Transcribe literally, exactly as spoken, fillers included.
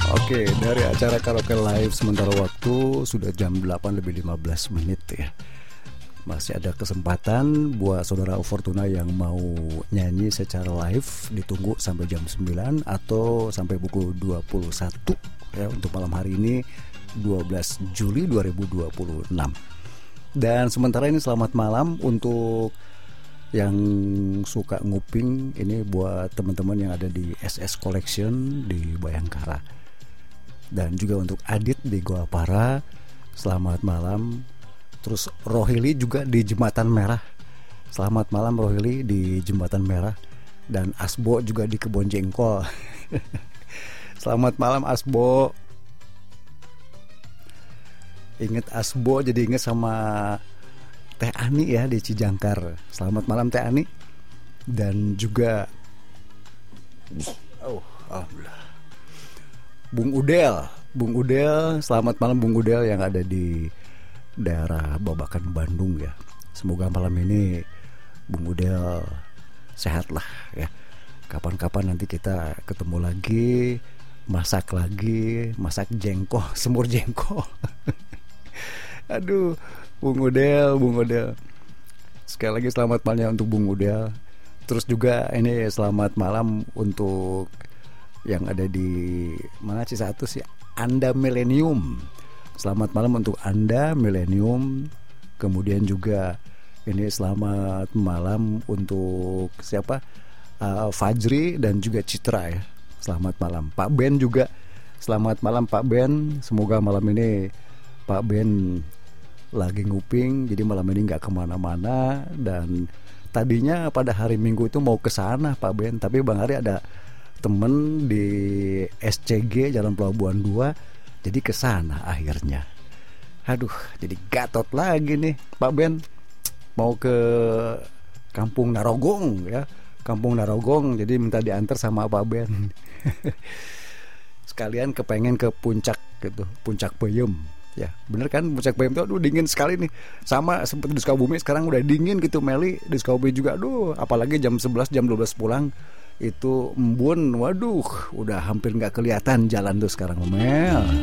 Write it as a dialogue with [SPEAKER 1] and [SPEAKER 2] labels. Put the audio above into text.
[SPEAKER 1] Oke, dari acara karaoke live sementara waktu sudah jam delapan lebih lima belas menit ya. Masih ada kesempatan buat saudara Fortuna yang mau nyanyi secara live, ditunggu sampai jam sembilan atau sampai pukul dua puluh satu ya, untuk malam hari ini dua belas Juli dua ribu dua puluh enam. Dan sementara ini selamat malam untuk yang suka nguping, ini buat teman-teman yang ada di S S Collection di Bayangkara. Dan juga untuk Adit di Goa Para, selamat malam. Terus Rohili juga di Jembatan Merah, selamat malam Rohili di Jembatan Merah. Dan Asbo juga di Kebon Jengkol. Selamat malam Asbo. Ingat Asbo jadi ingat sama Teh Ani ya di Cijangkar. Selamat malam Teh Ani. Dan juga oh, alhamdulillah, Bung Udel, Bung Udel, selamat malam Bung Udel yang ada di daerah Babakan Bandung ya. Semoga malam ini Bung Udel sehat lah ya. Kapan-kapan nanti kita ketemu lagi, masak lagi, masak jengkol, semur jengkol. Aduh, Bung Udel, Bung Udel. Sekali lagi selamat malam untuk Bung Udel. Terus juga ini selamat malam untuk yang ada di mana sih satu sih, Anda Millennium. Selamat malam untuk Anda Millennium. Kemudian juga ini selamat malam untuk siapa? Uh, Fajri dan juga Citra ya. Selamat malam. Pak Ben juga. Selamat malam Pak Ben. Semoga malam ini Pak Ben lagi nguping, jadi malam ini nggak kemana-mana. Dan tadinya pada hari Minggu itu mau ke sana Pak Ben, tapi Bang Ari ada temen di S C G Jalan Pelabuhan dua, jadi ke sana akhirnya. Aduh, jadi gatot lagi nih Pak Ben, mau ke Kampung Narogong ya, Kampung Narogong, jadi minta diantar sama Pak Ben. Sekalian kepengen ke puncak gitu, Puncak Peyem. Ya, bener kan, Puncak Peyem tuh aduh dingin sekali nih. Sama seperti di Sukabumi sekarang udah dingin gitu Meli. Di Sukabumi juga aduh, apalagi jam sebelas jam dua belas pulang itu embun, waduh, udah hampir nggak kelihatan jalan tuh sekarang Mel.